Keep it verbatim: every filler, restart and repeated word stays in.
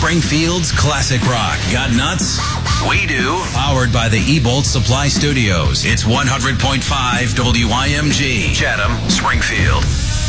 Springfield's classic rock. Got nuts? We do. Powered by the E-Bolt Supply Studios. It's one hundred point five W I M G. Chatham, Springfield.